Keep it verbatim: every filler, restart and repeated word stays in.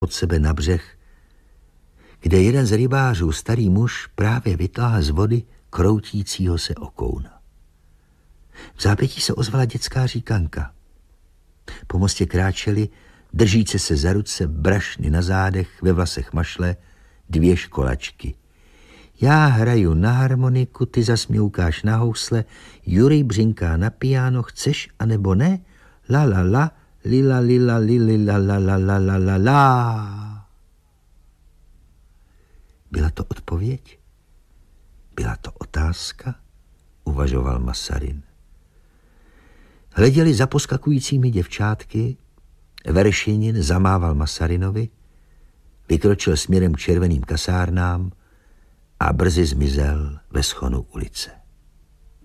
od sebe na břeh, kde jeden z rybářů, starý muž, právě vytáhl z vody kroutícího se okouna. V zápětí se ozvala dětská říkanka. Po mostě kráčeli, držíce se za ruce, brašny na zádech, ve vlasech mašle, dvě školačky. Já hraju na harmoniku, ty zas mňoukáš na housle, Jurij břinká na piano, chceš anebo ne? La la la, lila lila lili la la la la la la la. Byla to odpověď? Byla to otázka? Uvažoval Masarin. Hleděli za poskakujícími děvčátky, Veršinin zamával Masarinovi, vykročil směrem k červeným kasárnám a brzy zmizel ve schonu ulice.